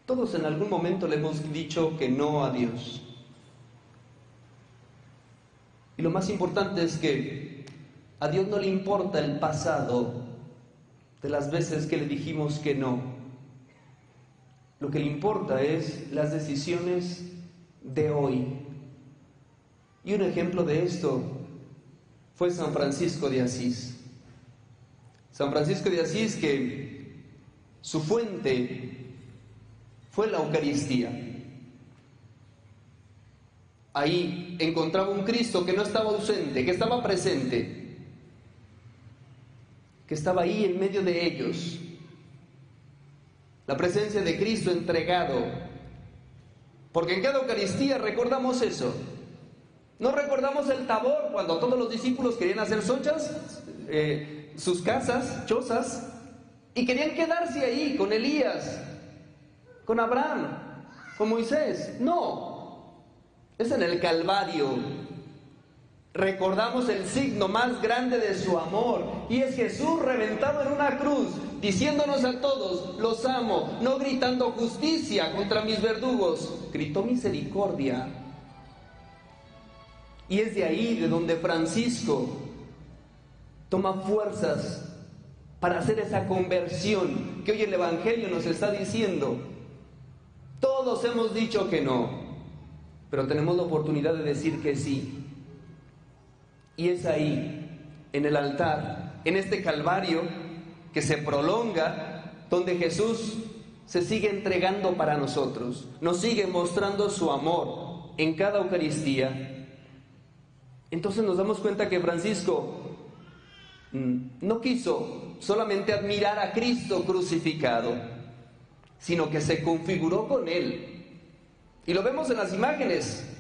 Todos en algún momento le hemos dicho que no a Dios. Y lo más importante es que a Dios no le importa el pasado de las veces que le dijimos que no. Lo que le importa es las decisiones de hoy. Y un ejemplo de esto fue San Francisco de Asís. San Francisco de Asís, que su fuente fue la Eucaristía. Ahí encontraba un Cristo que no estaba ausente, que estaba presente, que estaba ahí en medio de ellos. La presencia de Cristo entregado. Porque en cada Eucaristía recordamos eso. No recordamos el Tabor, cuando todos los discípulos querían hacer sus casas, chozas, y querían quedarse ahí con Elías, con Abraham, con Moisés. No, es en el Calvario. Recordamos el signo más grande de su amor, y es Jesús reventado en una cruz, diciéndonos a todos: los amo, no gritando justicia contra mis verdugos, gritó misericordia. Y es de ahí de donde Francisco toma fuerzas para hacer esa conversión que hoy el Evangelio nos está diciendo. Todos hemos dicho que no, pero tenemos la oportunidad de decir que sí. Y es ahí, en el altar, en este Calvario que se prolonga, donde Jesús se sigue entregando para nosotros, nos sigue mostrando su amor en cada Eucaristía. Entonces nos damos cuenta que Francisco no quiso solamente admirar a Cristo crucificado, sino que se configuró con Él. Y lo vemos en las imágenes.